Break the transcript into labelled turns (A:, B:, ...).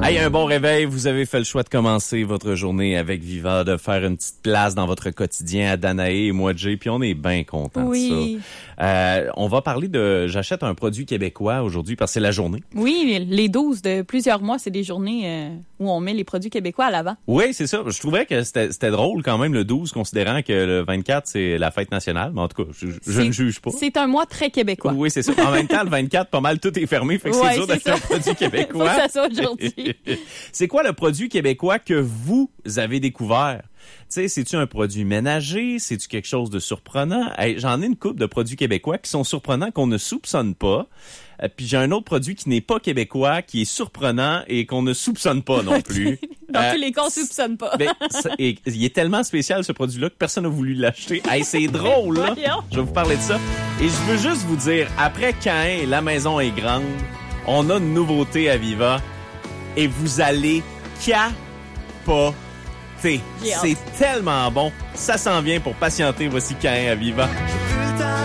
A: Hey, un bon réveil. Vous avez fait le choix de commencer votre journée avec Viva, de faire une petite place dans votre quotidien à Danae et moi, Jay, puis on est bien contents de ça. On va parler de... J'achète un produit québécois aujourd'hui parce que c'est la journée.
B: Oui, les 12 de plusieurs mois, c'est des journées où on met les produits québécois à l'avant.
A: Oui, c'est ça. Je trouvais que c'était drôle quand même le 12, considérant que le 24, c'est la fête nationale. Mais en tout cas, je ne juge pas.
B: C'est un mois très québécois.
A: Oui, c'est ça. En même temps, le 24, pas mal, tout est fermé. Fait que c'est dur d'acheter un produit québécois.
B: Faut que ça soit aujourd'hui.
A: C'est quoi le produit québécois que vous avez découvert? Tu sais, c'est-tu un produit ménager? C'est-tu quelque chose de surprenant? Hey, j'en ai une couple de produits québécois qui sont surprenants, qu'on ne soupçonne pas. Puis j'ai un autre produit qui n'est pas québécois, qui est surprenent et qu'on ne soupçonne pas non plus.
B: Dans tous les cas, on soupçonne pas.
A: Il est tellement spécial, ce produit-là, que personne n'a voulu l'acheter. Hey, c'est drôle, là! Je vais vous parler de ça. Et je veux juste vous dire, après Caïn, la maison est grande, on a une nouveauté à Viva. Et vous allez capoter. C'est tellement bon. Ça s'en vient pour patienter. Voici Caïn à Viva.